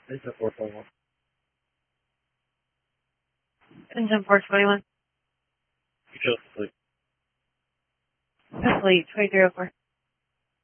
Engine 421. Engine 421. You chose to sleep. Asleep, 2304.